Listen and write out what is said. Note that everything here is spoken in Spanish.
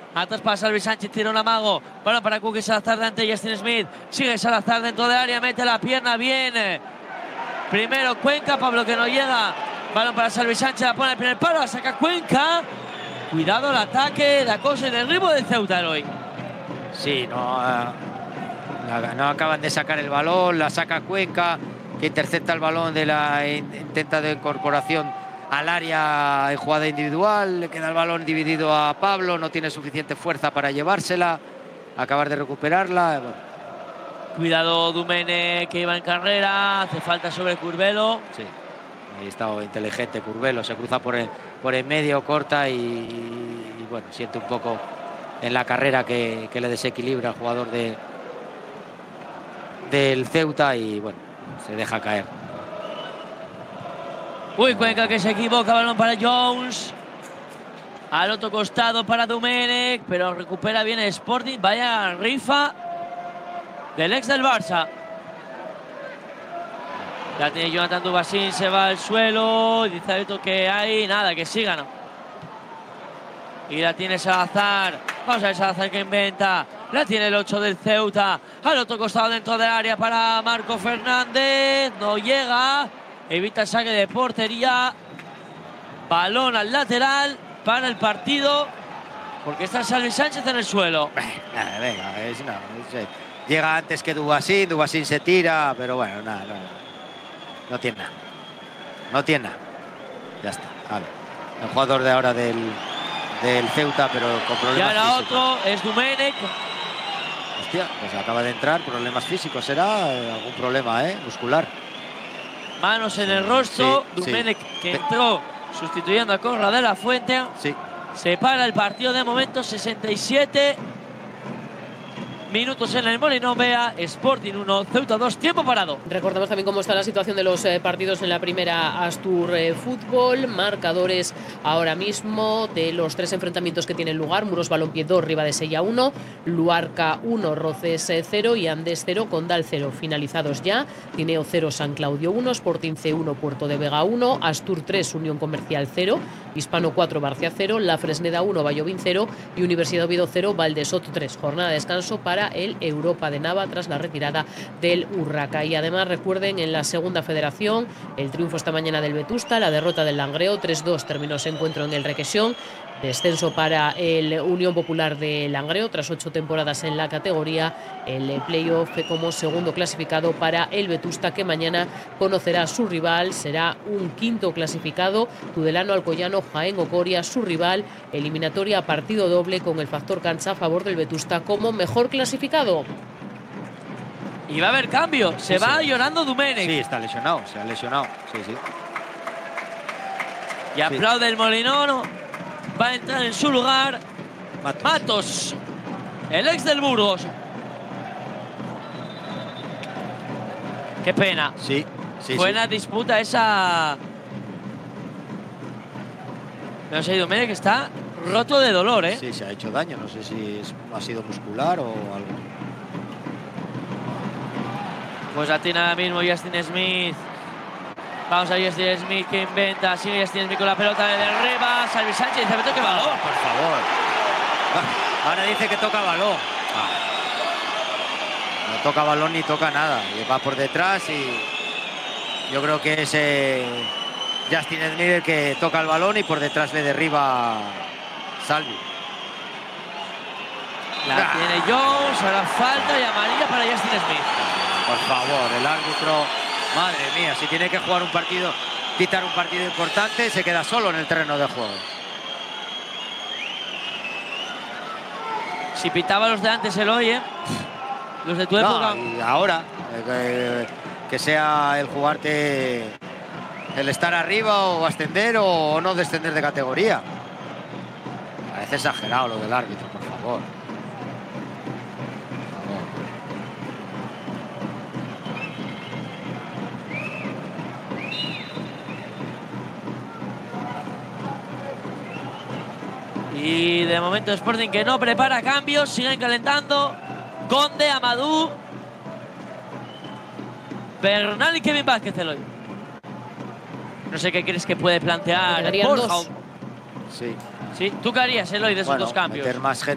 Atrás para Salvi Sánchez, tira un amago. Bueno, para Cookie Salazar delante de Justin Smith. Sigue Salazar dentro del área, mete la pierna bien. Primero Cuenca, Pablo que no llega. Balón para Salvi Sánchez, la pone el primer palo, la saca Cuenca. Cuidado el ataque, la cosa y el ritmo del Ceuta hoy. Sí, no acaban de sacar el balón, la saca Cuenca, que intercepta el balón de la intenta de incorporación al área en jugada individual, le queda el balón dividido a Pablo, no tiene suficiente fuerza para llevársela, acabar de recuperarla. Cuidado Dumene que iba en carrera, hace falta sobre Curbelo. Sí, ahí está inteligente Curbelo, se cruza por el medio, corta y bueno, siente un poco en la carrera que le desequilibra al jugador del Ceuta y bueno, se deja caer. Uy, Cuenca que se equivoca, balón para Jones. Al otro costado para Domenech, pero recupera bien el Sporting. Vaya rifa del ex del Barça. Ya tiene Jonathan Dubasín, se va al suelo. Dice Alberto que hay nada, que sigan. Y la tiene Salazar. Vamos a ver Salazar que inventa. La tiene el 8 del Ceuta. Al otro costado dentro del área para Marco Fernández. No llega. Evita el saque de portería. Balón al lateral para el partido. Porque está Salvi Sánchez en el suelo. Venga, llega antes que Dubasín se tira, pero bueno, nada, no tiene nada. No tiene nada. Ya está. Vale. El jugador de ahora del Ceuta, pero con problemas y ahora físicos. otro es Domenech. Hostia, pues acaba de entrar, problemas físicos, será algún problema muscular. Manos en el rostro, sí, Domenech que entró sustituyendo a Corra de la Fuente. Sí. Se para el partido de momento, 67 minutos en el Molinón Bea, Sporting 1, Ceuta 2, tiempo parado. Recordamos también cómo está la situación de los partidos en la primera Astur Fútbol. Marcadores ahora mismo de los 3 enfrentamientos que tienen lugar: Muros Balompié 2, Ribadesella 1, Luarca 1, Roces 0 y Andés 0, Condal 0. Finalizados ya: Tineo 0, San Claudio 1, Sporting C 1, Puerto de Vega 1, Astur 3, Unión Comercial 0, Hispano 4, Barcia 0, La Fresneda 1, Vallovín 0 y Universidad Oviedo 0, Valdesot 3. Jornada de descanso para el Europa de Nava tras la retirada del Urraca. Y además recuerden, en la segunda federación, el triunfo esta mañana del Vetusta, la derrota del Langreo 3-2 terminó ese encuentro en el Requesión. Descenso para el Unión Popular de Langreo tras 8 temporadas en la categoría. El playoff como segundo clasificado para el Vetusta, que mañana conocerá a su rival. Será un quinto clasificado, Tudelano Alcoyano Jaén Ocoria, su rival. Eliminatoria a partido doble con el factor cancha a favor del Vetusta como mejor clasificado. Y va a haber cambio, se va llorando Domenech. Sí, está lesionado, se ha lesionado. Sí. Y aplaude el Molinón. Va a entrar en su lugar Matos, el ex del Burgos. Qué pena. Sí. Buena disputa esa. No sé, Domenech está roto de dolor, ¿eh? Sí, se ha hecho daño. No sé si ha sido muscular o algo. Pues la tiene ahora mismo Justin Smith. Vamos a Justin Smith que inventa. Sigue Justin Smith con la pelota de derriba. Salvi Sánchez dice: me toque balón. Por favor. Ahora dice que toca balón. No toca balón ni toca nada. Va por detrás y yo creo que es Justin Smith el que toca el balón y por detrás le derriba Salvi. La tiene Jones. Ahora falta y amarilla para Justin Smith. Por favor, el árbitro, madre mía, si tiene que jugar un partido, quitar un partido importante, se queda solo en el terreno de juego. Si pitaba los de antes el hoy, los de tu época. Y ahora, que sea el jugarte, el estar arriba o ascender o no descender de categoría. Parece exagerado lo del árbitro, por favor. Y de momento Sporting que no prepara cambios, siguen calentando. Conde, Amadou, Bernal y Kevin Vázquez hoy. No sé qué crees que puede plantear Borja. Sí. ¿Sí? ¿Tú qué harías, Eloy, de esos dos cambios? Meter más gente.